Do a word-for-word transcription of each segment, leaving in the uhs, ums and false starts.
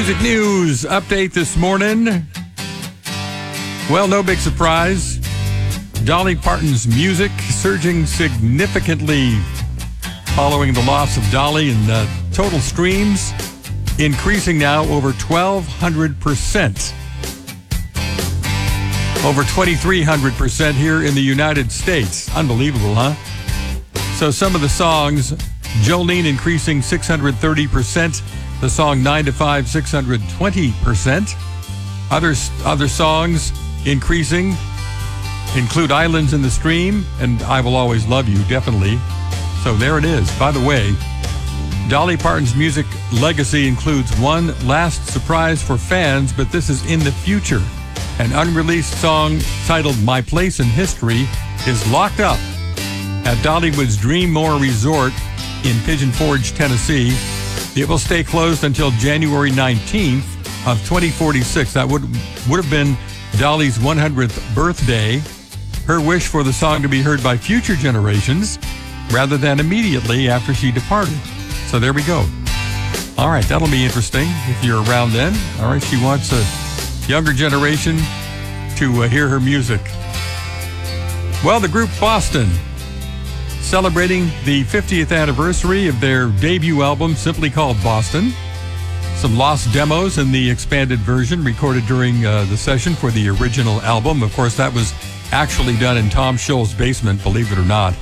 Music news update this morning. Well, no big surprise. Dolly Parton's music surging significantly following the loss of Dolly, and uh, total streams increasing now over twelve hundred percent. Over twenty-three hundred percent here in the United States. Unbelievable, huh? So some of the songs, Jolene increasing six hundred thirty percent. The song nine to five, six hundred twenty percent. Other, other songs increasing include Islands in the Stream and I Will Always Love You, definitely. So there it is. By the way, Dolly Parton's music legacy includes one last surprise for fans, but this is in the future. An unreleased song titled My Place in History is locked up at Dollywood's Dreammore Resort in Pigeon Forge, Tennessee. It will stay closed until January nineteenth of twenty forty-six. That would would have been Dolly's one hundredth birthday. Her wish for the song to be heard by future generations rather than immediately after she departed. So there we go. All right, that'll be interesting if you're around then. All right, she wants a younger generation to uh, hear her music. Well, the group Boston, celebrating the fiftieth anniversary of their debut album, simply called Boston. Some lost demos in the expanded version recorded during uh, the session for the original album. Of course, that was actually done in Tom Scholz' basement, believe it or not.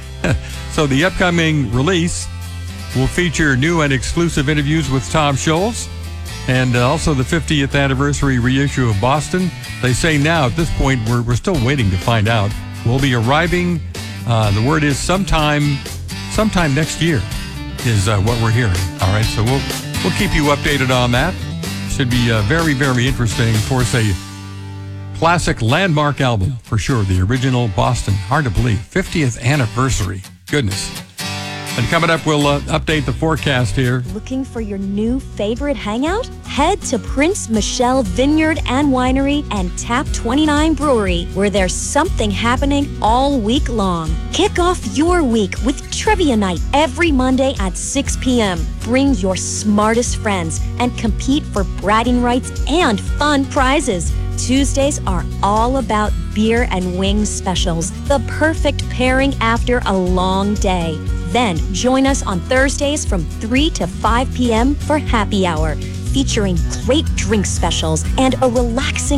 So the upcoming release will feature new and exclusive interviews with Tom Scholz, and uh, also the fiftieth anniversary reissue of Boston. They say now, at this point, we're, we're still waiting to find out. We'll be arriving, uh, the word is sometime, sometime next year is uh, what we're hearing. All right, so we'll we'll keep you updated on that. Should be uh, very, very interesting. Of course, a classic landmark album for sure. The original Boston. Hard to believe. fiftieth anniversary. Goodness. And coming up, we'll uh, update the forecast here. Looking for your new favorite hangout? Head to Prince Michelle Vineyard and Winery and Tap twenty-nine Brewery, where there's something happening all week long. Kick off your week with Trivia Night every Monday at six p.m. Bring your smartest friends and compete for bragging rights and fun prizes. Tuesdays are all about beer and wings specials, the perfect pairing after a long day. Then join us on Thursdays from three to five p.m. for happy hour, featuring great drink specials and a relaxing